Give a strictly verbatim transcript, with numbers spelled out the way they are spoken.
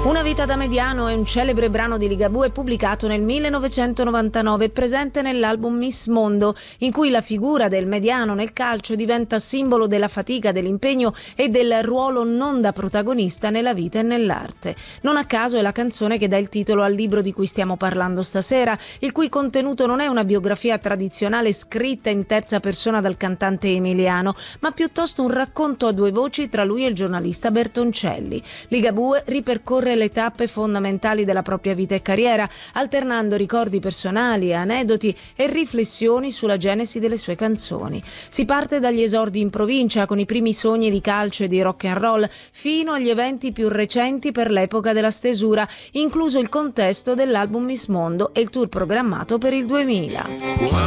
Una vita da mediano è un celebre brano di Ligabue pubblicato nel millenovecentonovantanove, presente nell'album Miss Mondo, in cui la figura del mediano nel calcio diventa simbolo della fatica, dell'impegno e del ruolo non da protagonista nella vita e nell'arte. Non a caso è la canzone che dà il titolo al libro di cui stiamo parlando stasera, il cui contenuto non è una biografia tradizionale scritta in terza persona dal cantante emiliano, ma piuttosto un racconto a due voci tra lui e il giornalista Bertoncelli. Ligabue ripercorre le tappe fondamentali della propria vita e carriera, alternando ricordi personali, aneddoti e riflessioni sulla genesi delle sue canzoni. Si parte dagli esordi in provincia con i primi sogni di calcio e di rock and roll, fino agli eventi più recenti per l'epoca della stesura, incluso il contesto dell'album Miss Mondo e il tour programmato per il duemila.